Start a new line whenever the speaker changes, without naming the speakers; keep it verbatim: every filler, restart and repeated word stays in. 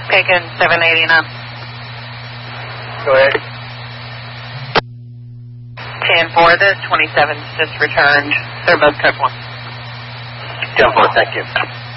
Taken seven eighty-nine.
Go ahead.
ten four, the twenty-sevens just returned. They're both code one.
ten four, thank you.